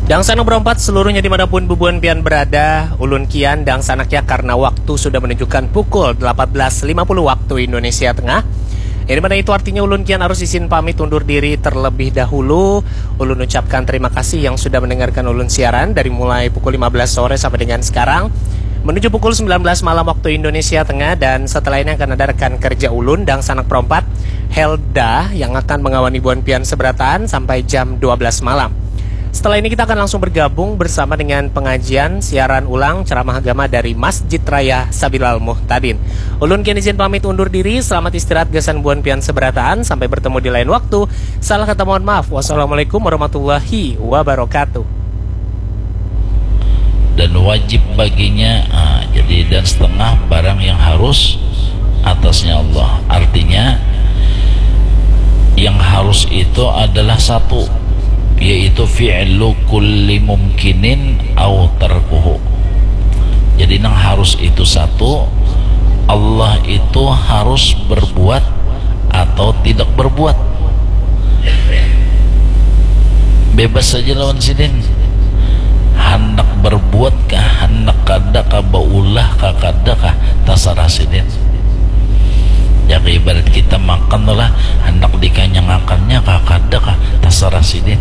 Dang sanak berempat seluruhnya dimanapun bubuan pian berada, ulun kian dang sanaknya karena waktu sudah menunjukkan pukul 18.50 waktu Indonesia Tengah. Yang mana itu artinya ulun kian harus izin pamit undur diri terlebih dahulu. Ulun ucapkan terima kasih yang sudah mendengarkan ulun siaran dari mulai pukul 15 sore sampai dengan sekarang menuju pukul 19 malam waktu Indonesia Tengah. Dan setelah ini akan ada rekan kerja ulun dang sanak perempat Helda yang akan mengawani buan pian seberataan sampai jam 12 malam. Setelah ini kita akan langsung bergabung bersama dengan pengajian siaran ulang ceramah agama dari Masjid Raya Sabilal Muhtadin. Ulun kian izin pamit undur diri, selamat istirahat gasan buan pian seberataan, sampai bertemu di lain waktu. Salah kata mohon maaf. Wassalamualaikum warahmatullahi wabarakatuh. Dan wajib baginya dan setengah barang yang harus atasnya Allah. Artinya yang harus itu adalah satu, yaitu fi'lu kulli mumkinin au tarkuhu. Jadi yang harus itu satu, Allah itu harus berbuat atau tidak berbuat. Bebas saja lawan sidin. Hendak berbuat kah, hendak kadakah, baulah kah, kadakah, tasarah sidin. Ya ibarat kita makan lah, hendak dikanyangakannya kah, kadakah, tasarah sidin.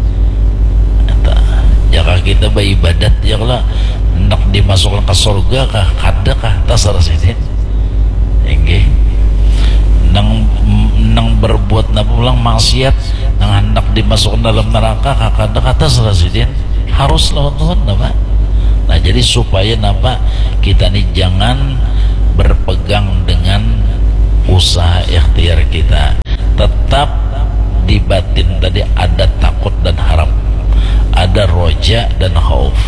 Jika kita beribadat ya lah hendak dimasukkan ke surga kah, kadakah, tasarah sidin. Enggak. Nang berbuat napulang maksiat, nang hendak dimasukkan dalam neraka kah, kadakah, tasarah sidin. Harus lawan Tuhan apa? Nah jadi supaya apa kita nih jangan berpegang dengan usaha ikhtiar kita. Tetap di batin tadi ada takut dan harap, ada roja dan khauf.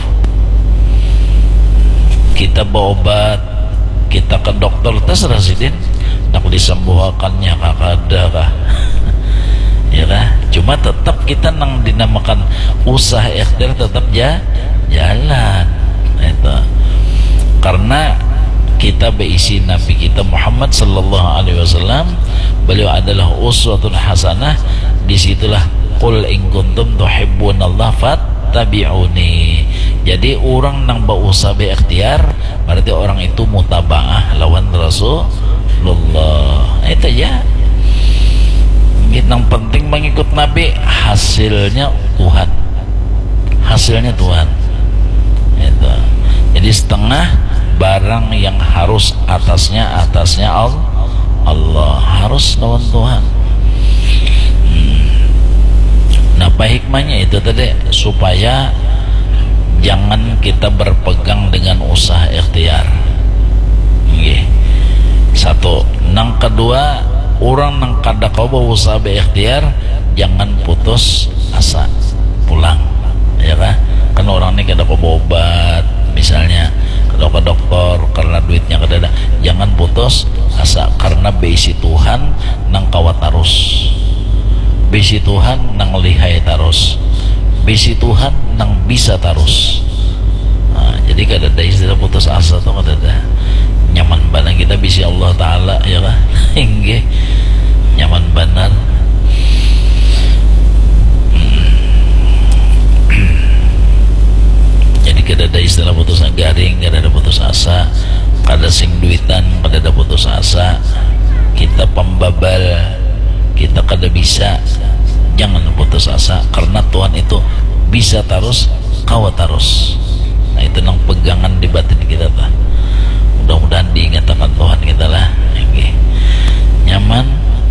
Kita berobat, kita ke dokter terserah sidin, nak disembuhkannya kakak ya lah. Cuma tetap kita nang dinamakan usaha ikhtiar tetap jalan itu. Karena kita berisi Nabi kita Muhammad sallallahu alaihi wasallam, beliau adalah uswatun hasanah. Disitulah qul in kuntum tuhibbunallaha fattabi'uni. Jadi orang nang berusaha berikhtiar berarti orang itu mutabaah lawan Rasulullah. Itu ya. Yang penting mengikut Nabi, hasilnya Tuhan. Hasilnya Tuhan. Itu. Jadi setengah barang yang harus atasnya Allah, harus lawan Tuhan. Nah, apa hikmahnya itu tadi? Supaya jangan kita berpegang dengan usaha ikhtiar. Nggih. Satu. Nang kedua, orang nang kada kau bawa usaha berikhtiar jangan putus asa pulang, ya kan orang ini kada kau obat misalnya, kada ke dokter karena duitnya kada ada, jangan putus asa karena besi Tuhan nang kawat tarus, besi Tuhan nang lihai tarus, besi Tuhan nang bisa tarus. Nah, jadi kada ada istilah putus asa tuh kada ada. Nyaman benar kita bisi Allah Ta'ala ya kan. Hingga nyaman benar. Jadi kada ada istilah putus garing, kada ada putus asa, kada sing duitan, kada ada putus asa. Kita pembabal, kita kada bisa. Jangan putus asa karena Tuhan itu bisa terus, kawat terus. Nah itu nang pegangan di batin kita tuh. Mudah-mudahan diingat akan Tuhan kita lah. Okay. Nyaman.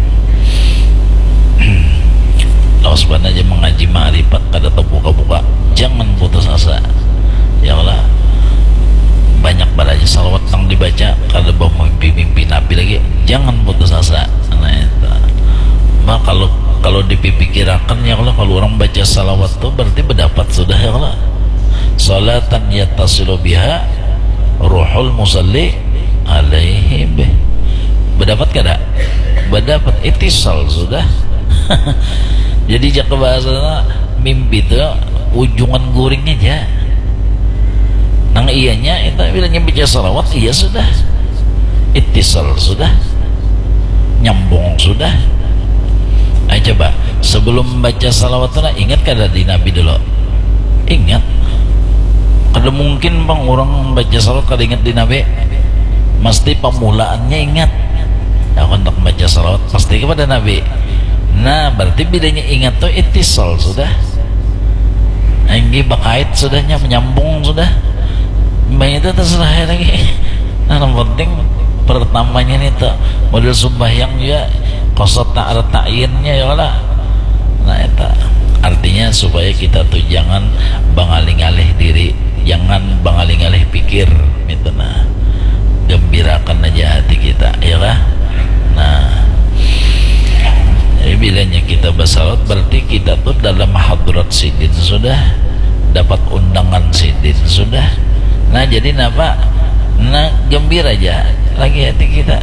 Lawas banget aja mengaji ma'rifat kada terbuka-buka. Jangan putus asa. Ya Allah. Banyak banget aja salawat yang dibaca kada bawa mimpi-mimpi Nabi lagi. Jangan putus asa. Nah itu. Maka kalau dipikirkan ya Allah, kalau orang baca salawat tuh berarti berdapat sudah ya Allah. Salatan yattasilu biha ruhul musalli alaihi bih. Berdapat kada? Berdapat itisal sudah. Jadi jika bahasa mimpi itu ujungan guringnya aja. Nang iyanya itu bilangnya baca salawat iya sudah. Itisal sudah. Nyambung sudah. Ayo coba sebelum baca salawat ingat kada di Nabi dulu. ingat. Kada mungkin bang orang baca salawat kada ingat di Nabi, mesti pemulaannya ingat. Ya untuk baca salawat pasti kepada Nabi. Nah berarti bedanya ingat tuh itisal sudah, ini bakait sudahnya, menyambung sudah. Mbak itu terserah lagi. Nah yang penting pertamanya nih tuh model sembahyang juga kosot tak ada ta'yinnya ya lah. Nah itu artinya supaya kita tuh jangan bangaling-alih diri, jangan bangaling-alih pikir gitu. Nah gembirakan aja hati kita ya lah. Nah jadi bilanya kita bersalawat berarti kita tuh dalam hadrat sidin sudah, dapat undangan sidin sudah. Nah jadi napa, nah gembira aja lagi hati kita.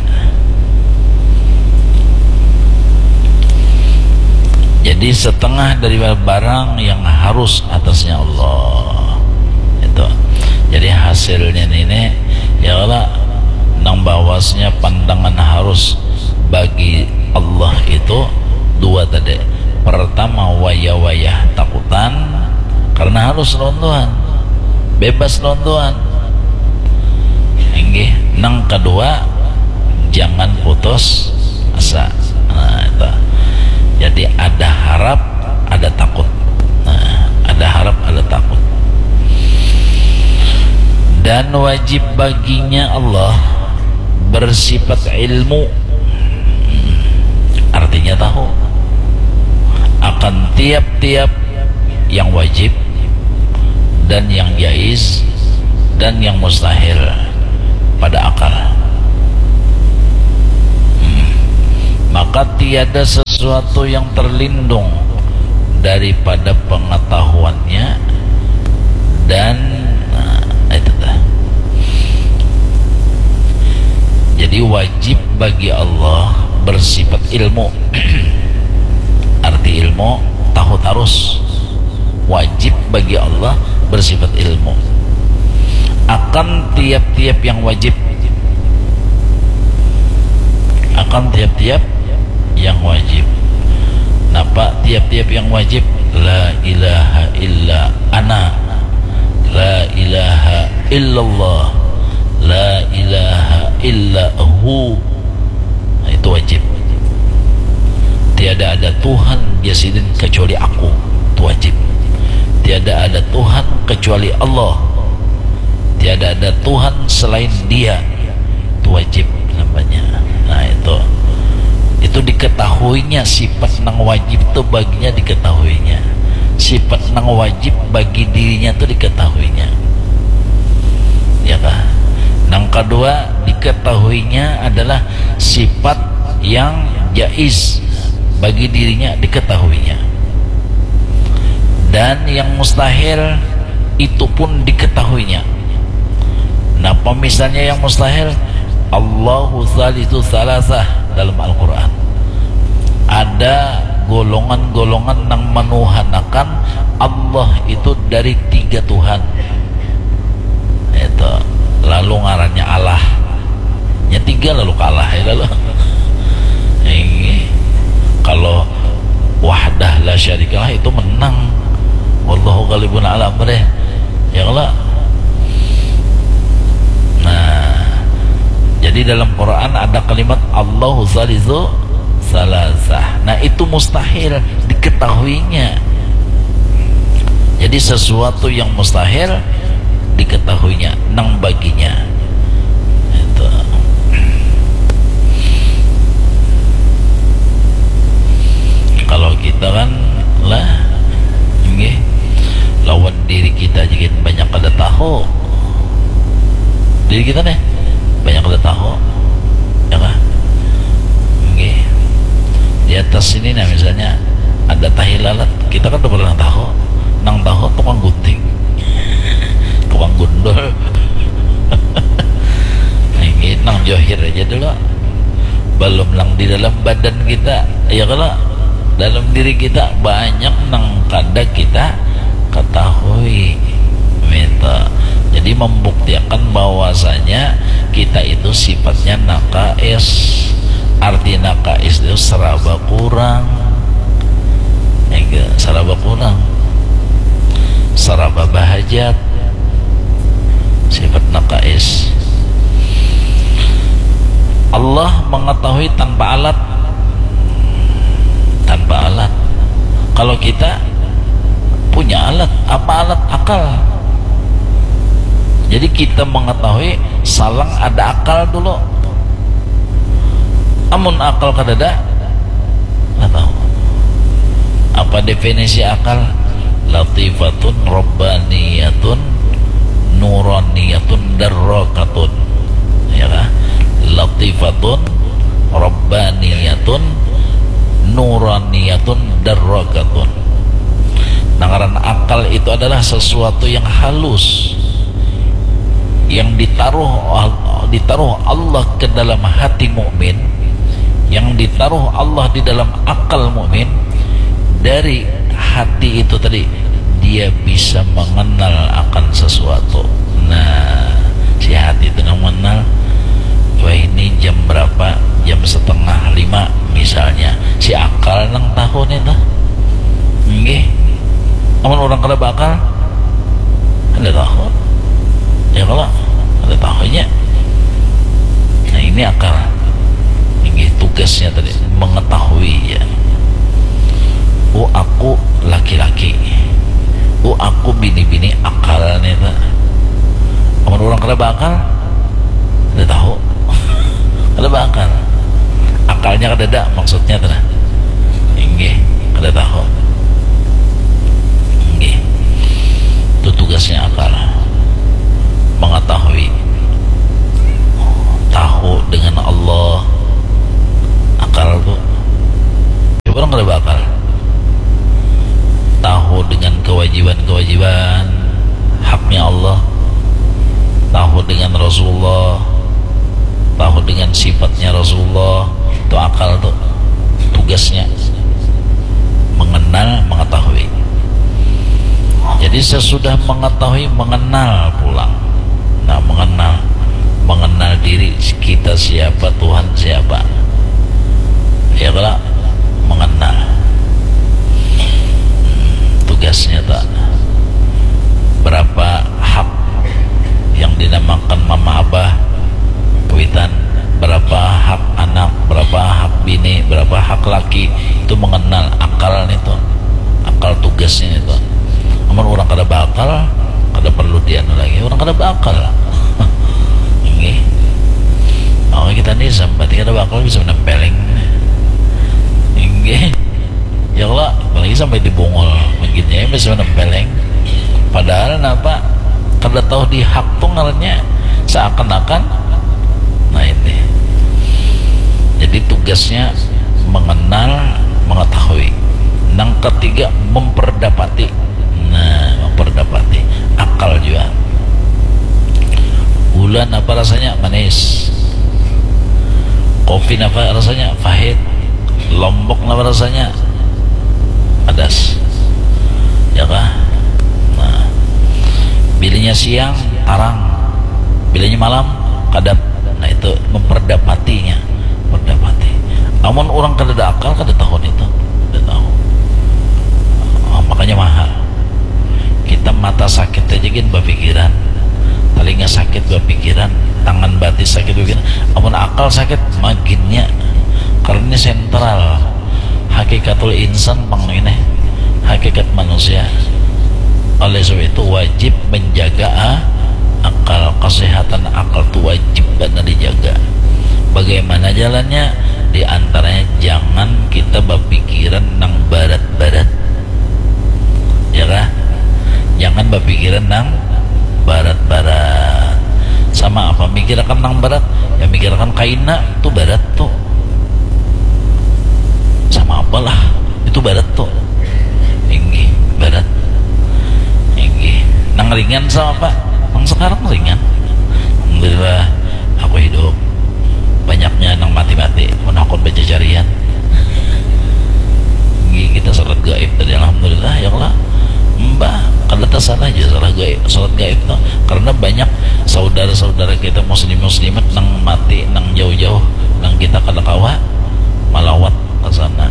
Jadi setengah dari barang yang harus atasnya Allah itu. Jadi hasilnya ini ya Allah, nang bawasnya pandangan harus bagi Allah itu dua tadi. Pertama wayah-wayah takutan karena harus lawan Tuhan, bebas lawan Tuhan. Inggih, nang kedua jangan putus asa. Nah itu. Jadi ada harap, ada takut. Nah, ada harap, ada takut. Dan wajib baginya Allah bersifat ilmu. Artinya tahu akan tiap-tiap yang wajib dan yang jaiz dan yang mustahil pada akal. Maka tiada sesuatu yang terlindung daripada pengetahuannya dan itu dah. Jadi wajib bagi Allah bersifat ilmu. Arti ilmu tahu tarus. Wajib bagi Allah bersifat ilmu akan tiap-tiap yang wajib, akan tiap-tiap yang wajib. Napa tiap-tiap yang wajib? La ilaha illa ana, la ilaha illallah, la ilaha illa hu. Nah, itu wajib. Tiada ada Tuhan jasidin kecuali aku, itu wajib. Tiada ada Tuhan kecuali Allah, tiada ada Tuhan selain Dia, itu wajib namanya. Nah itu diketahuinya. Sifat nang wajib itu baginya diketahuinya, sifat nang wajib bagi dirinya itu diketahuinya ya kah. Nang kedua diketahuinya adalah sifat yang jaiz bagi dirinya diketahuinya, dan yang mustahil itu pun diketahuinya. Nah misalnya yang mustahil, Allahu Thalithu Thalathah dalam Al-Quran. Ada golongan-golongan yang menuhanakan Allah itu dari 3 Tuhan. Itu lalu ngarannya Allah. Nya 3 lalu kalah ya lalu. Ini kalau wahdah la syarikalah itu menang. Wallahu ghalibun ala amrih. Ya Allah. Nah, jadi dalam Quran ada kalimat Allahu Thalithu Thalathah. Nah itu mustahil diketahuinya. Jadi sesuatu yang mustahil diketahuinya nang baginya itu. Kalau kita kan lah nggih lawan diri kita juga banyak kada tahu. Diri kita nih banyak kada tahu ya kan. Nggih. Di atas sini nah misalnya ada tahi lalat, kita kan udah pernah tahu. Nang tahu tukang gunting, tukang gundul. Ini nang johir aja dulu. Belum lang di dalam badan kita. Ya kalau dalam diri kita banyak nang kada kita ketahui. Minta. Jadi membuktikan bahwasanya kita itu sifatnya nakais. Arti nakais itu seraba kurang. Seraba kurang. Seraba hajat, sifat naqais. Allah mengetahui tanpa alat, tanpa alat. Kalau kita punya alat, apa alat? Akal. Jadi kita mengetahui salang ada akal dulu. Amun akal kadada nggak tahu. Apa definisi akal? Latifatun rabbaniyatun nuraniyatun darrakatun, ya kan? Latifatun rabbaniyatun nuraniyatun darrakatun. Nah, karena akal itu adalah sesuatu yang halus, yang ditaruh Allah ke dalam hati mukmin, yang ditaruh Allah di dalam akal mukmin. Dari hati itu tadi dia bisa mengenal akan sesuatu. Nah, si hati itu mengenal, wah ini jam berapa, jam 4:30 misalnya. Si akal nang tahun itu nggih. Amun orang kada bakal ada tahu, ya kalau ada tahunya. Nah, ini akal. Ini tugasnya tadi mengetahui, ya. Oh, aku laki-laki. Oh, aku bini-bini, akalnya itu. Amun orang kada bakal ada tahu. Kada bakal. Akalnya kada ada, maksudnya tuh. Nggih, kada tahu. Nggih. Itu tugasnya akal. Mengetahui, tahu dengan Allah. Akal tuh coba orang kada bakal tahu dengan kewajiban-kewajiban haknya Allah, tahu dengan Rasulullah, tahu dengan sifatnya Rasulullah. Itu akal tuh tugasnya mengenal, mengetahui. Jadi sesudah mengetahui, mengenal pulang. Nah, mengenal diri kita siapa, Tuhan siapa, ya kalau mengenal. Tugasnya tak berapa hak yang dinamakan mama abah kuitan, berapa hak anak, berapa hak bini, berapa hak laki. Itu mengenal. Akal itu, akal tugasnya itu. Amun orang kada bakal, kada perlu dianu lagi. Orang kada bakal ini oh, kita nih sampai kada bakal bisa menempeleng ini, ya Allah, apalagi sampai dibungol begini bisa menempeleng. Padahal kenapa kada tahu di hak tuh ngarannya seakan-akan. Nah, ini jadi tugasnya mengenal, mengetahui. Yang ketiga memperdapati. Nah, memperdapati akal juga. Bulan apa rasanya? Manis. Kopi apa rasanya? Pahit. Lombok apa rasanya? Pedas, ya kah? Nah, bilanya siang tarang, bilanya malam kadap. Nah, itu memperdapatinya, memperdapati. Amun orang kada ada akal, kada tahu itu, kada tahu. Makanya mahal. Kita mata sakit aja gin berpikiran, telinga sakit berpikiran, tangan batis sakit berpikiran. Amun akal sakit makinnya, karena ini sentral hakikatul insan pang ini, hakikat manusia. Oleh sebab itu wajib menjaga akal. Kesehatan akal itu wajib benar dijaga. Bagaimana jalannya? Di antaranya jangan kita berpikiran nang barat-barat, ya kan? Jangan berpikiran nang barat-barat. Sama apa? Mikirkan nang barat, ya mikirkan kaina tuh barat tuh. Sama apalah itu barat tuh. Tinggi barat. Tinggi. Nang ringan sama apa? Nang sekarang ringan. Alhamdulillah aku hidup. Banyaknya nang mati-mati menakut baca carian. Tinggi kita salat gaib tadi, alhamdulillah ya Allah. Mbak, kalau tersalah aja salat gaib tuh. Karena banyak saudara-saudara kita muslim-muslimat nang mati nang jauh-jauh, nang kita kada kawa malawat ke sana.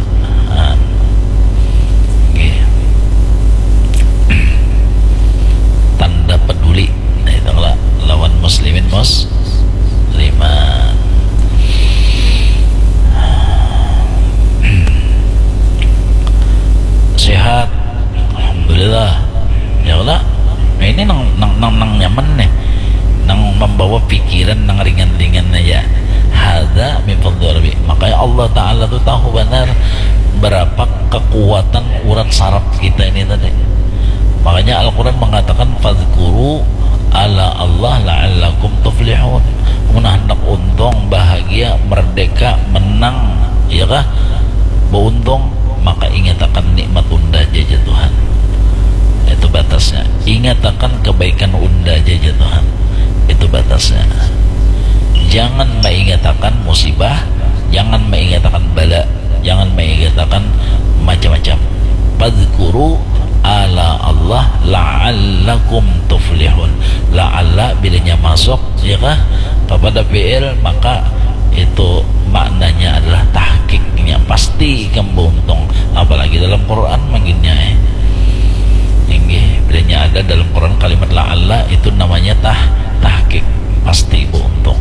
nyaman nih nang membawa pikiran nang ringan-ringan aja. Hadza min fadli rabbi. Makanya Allah Ta'ala tuh tahu benar berapa kekuatan urat saraf kita ini tadi. Makanya Al-Quran mengatakan fadhkuru ala Allah la'allakum tuflihun. Munah hendak untung, bahagia, merdeka, menang, ya kah? Beruntung, maka ingat akan nikmat unda jaja Tuhan. Itu batasnya. Ingat akan kebaikan unda jaja Tuhan. Itu batasnya. Jangan mengingatakan musibah, jangan mengingatakan bala, jangan mengingatakan macam-macam. Fadhkuru ala Allah la'allakum tuflihun. La'alla bilanya masuk ya kah kepada fi'il, maka itu maknanya adalah tahqiqnya, pasti kamu beruntung. Apalagi dalam Quran manggilnya bilanya ada dalam Quran kalimat la'alla, itu namanya tahqiq, pasti beruntung.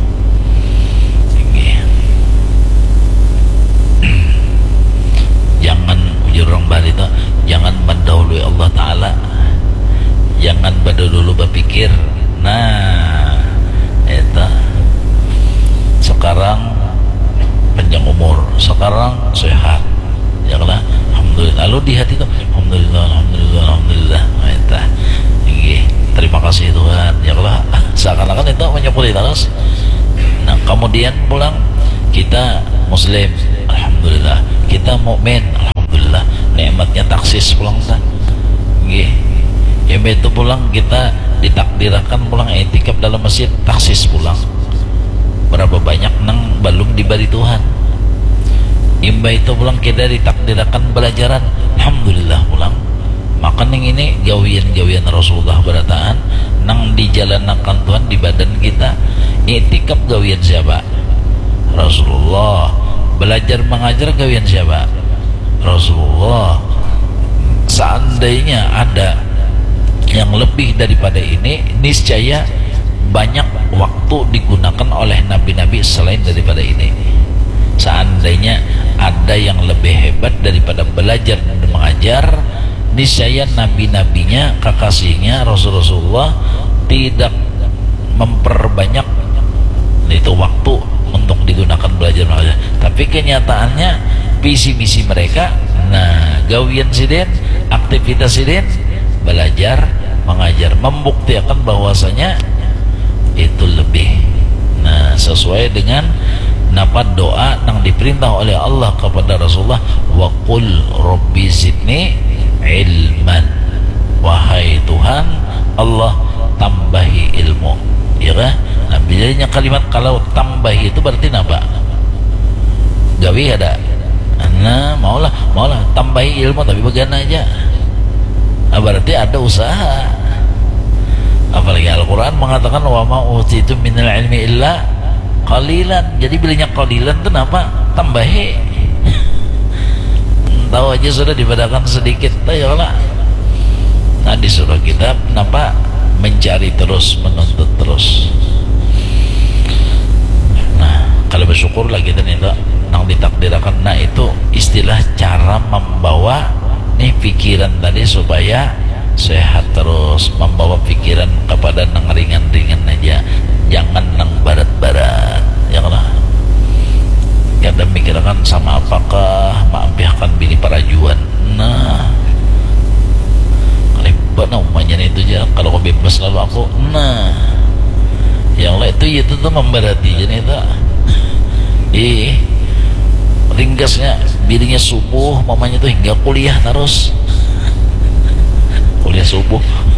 Jangan ujur orang bali itu, jangan mendahului Allah Ta'ala, jangan dulu berpikir. Nah itu sekarang panjang umur, sekarang sehat, ya kan? Alhamdulillah. Lalu di hati itu alhamdulillah, alhamdulillah, alhamdulillah. Itu terima kasih Tuhan, ya kan? Seakan-akan itu menyebut terus. Nah kemudian pulang kita muslim, alhamdulillah. Kita mukmin, alhamdulillah. Nikmatnya taksis pulang kan. Yang itu pulang kita ditakdirkan pulang i'tikaf dalam masjid, taksis pulang. Berapa banyak nang belum diberi Tuhan. Imba itu pulang kita ditakdirkan belajaran, alhamdulillah pulang. Maka neng ini gawian-gawian Rasulullah berataan nang dijalankan Tuhan di badan kita. I'tikaf gawian siapa? Rasulullah. Belajar mengajar gawian siapa? Rasulullah. Seandainya ada yang lebih daripada ini, niscaya banyak waktu digunakan oleh nabi-nabi selain daripada ini. Seandainya ada yang lebih hebat daripada belajar dan mengajar, niscaya nabi-nabinya, kekasihnya Rasulullah tidak memperbanyak itu waktu untuk digunakan belajar mengajar. Tapi kenyataannya visi misi mereka, nah gawian sidin, aktivitas sidin, belajar mengajar, membuktikan bahwasanya itu lebih. Nah sesuai dengan napa doa yang diperintah oleh Allah kepada Rasulullah, wa qul rabbi zidni ilman. Wahai Tuhan Allah, tambahi ilmu, ya kan? Nah bilanya kalimat kalau tambahi itu berarti apa? Gawi ada. Nah maulah tambahi ilmu, tapi bagaimana aja. Nah, berarti ada usaha. Apalagi Al-Quran mengatakan wa ma utitu minal ilmi illa qalilan. Jadi bilanya qalilan itu apa? Tambahi. Tahu aja sudah dibadakan sedikit, ya lah. Nah disuruh kita kenapa mencari terus, menuntut terus. Nah kalau bersyukur lagi dan itu nang ditakdirkan. Nah itu istilah cara membawa nih pikiran tadi supaya sehat terus, membawa pikiran kepada nang ringan-ringan aja, jangan nang barat-barat, ya kan? Kadang mikirkan sama apakah maafkan bini parajuan. Nah kalau umumnya itu aja, kalau kau bebas lalu aku, nah yang lain itu tuh memberati. Jadi itu ringkasnya bininya subuh mamanya tuh hingga kuliah terus, kuliah subuh.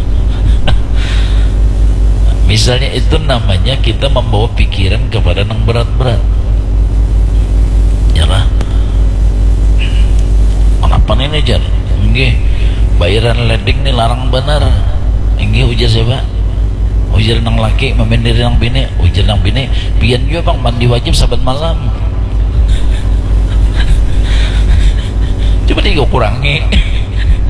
Misalnya itu namanya kita membawa pikiran kepada yang berat-berat, ya lah. Kenapa ini jar? Nggih, bayaran leding nih larang benar. Nggih ujar siapa? Ujar nang laki memendiri nang bini, ujar nang bini pian juga bang mandi wajib sabat malam. Coba nih gue kurangi.